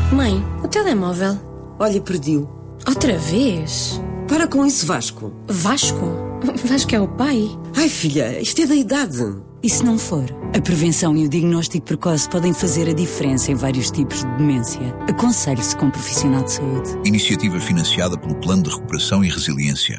Mãe, o telemóvel. Olha, perdi-o. Outra vez? Para com isso, Vasco. Vasco? Vasco é o pai? Ai, filha, isto é da idade. E se não for? A prevenção e o diagnóstico precoce podem fazer a diferença em vários tipos de demência. Aconselhe-se com um profissional de saúde. Iniciativa financiada pelo Plano de Recuperação e Resiliência.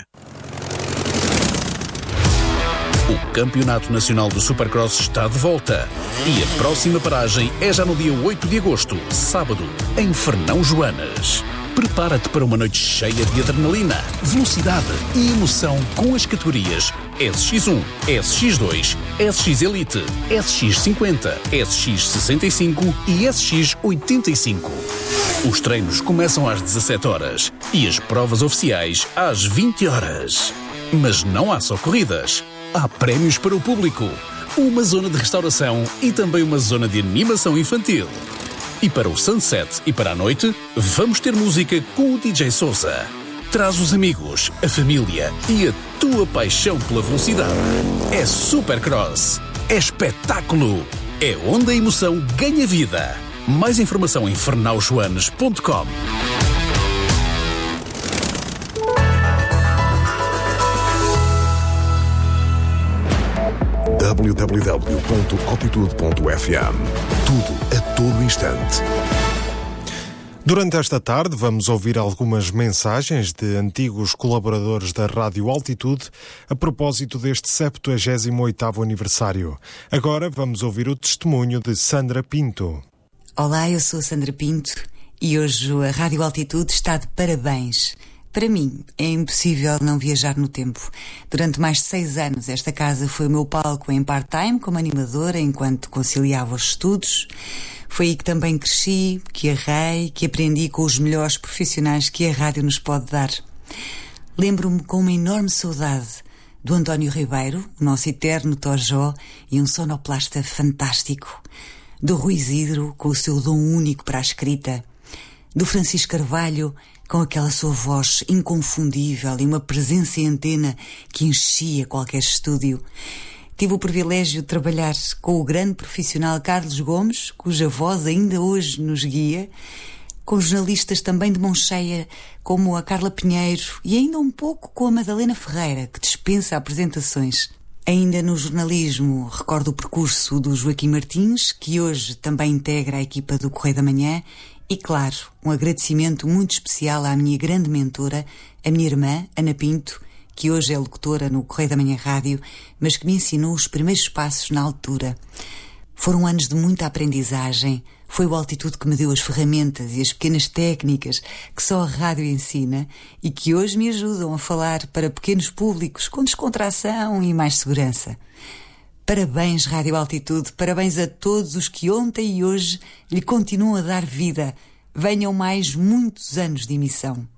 O Campeonato Nacional do Supercross está de volta. E a próxima paragem é já no dia 8 de agosto, sábado, em Fernão Joanas. Prepara-te para uma noite cheia de adrenalina, velocidade e emoção com as categorias SX1, SX2, SX Elite, SX50, SX65 e SX85. Os treinos começam às 17 horas e as provas oficiais às 20 horas. Mas não há só corridas. Há prémios para o público, uma zona de restauração e também uma zona de animação infantil. E para o sunset e para a noite, vamos ter música com o DJ Sousa. Traz os amigos, a família e a tua paixão pela velocidade. É Supercross. É espetáculo. É onde a emoção ganha vida. Mais informação em fernaujoanes.com. www.altitude.fm. Tudo a todo instante. Durante esta tarde vamos ouvir algumas mensagens de antigos colaboradores da Rádio Altitude a propósito deste 78º aniversário. Agora vamos ouvir o testemunho de Sandra Pinto. Olá, eu sou Sandra Pinto e hoje a Rádio Altitude está de parabéns. Para mim, é impossível não viajar no tempo. Durante mais de 6 anos, esta casa foi o meu palco em part-time como animadora, enquanto conciliava os estudos. Foi aí que também cresci, que errei, que aprendi com os melhores profissionais que a rádio nos pode dar. Lembro-me com uma enorme saudade do António Ribeiro, o nosso eterno Tojó e um sonoplasta fantástico. Do Rui Isidro, com o seu dom único para a escrita. Do Francisco Carvalho, com aquela sua voz inconfundível e uma presença em antena que enchia qualquer estúdio. Tive o privilégio de trabalhar com o grande profissional Carlos Gomes, cuja voz ainda hoje nos guia, com jornalistas também de mão cheia, como a Carla Pinheiro, e ainda um pouco com a Madalena Ferreira, que dispensa apresentações. Ainda no jornalismo, recordo o percurso do Joaquim Martins, que hoje também integra a equipa do Correio da Manhã, e, claro, um agradecimento muito especial à minha grande mentora, a minha irmã, Ana Pinto, que hoje é locutora no Correio da Manhã Rádio, mas que me ensinou os primeiros passos na altura. Foram anos de muita aprendizagem. Foi o Altitude que me deu as ferramentas e as pequenas técnicas que só a rádio ensina e que hoje me ajudam a falar para pequenos públicos com descontração e mais segurança. Parabéns, Rádio Altitude, parabéns a todos os que ontem e hoje lhe continuam a dar vida. Venham mais muitos anos de emissão.